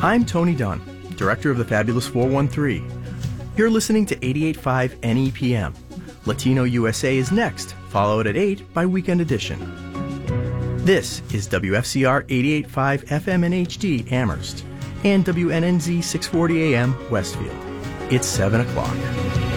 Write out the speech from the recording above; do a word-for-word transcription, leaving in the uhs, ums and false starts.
I'm Tony Dunn, Director of the Fabulous four one three. You're listening to eighty-eight point five N E P M. Latino U S A is next, followed at eight by Weekend Edition. This is W F C R eighty-eight point five F M and H D Amherst and W N N Z six forty A M Westfield. It's seven o'clock.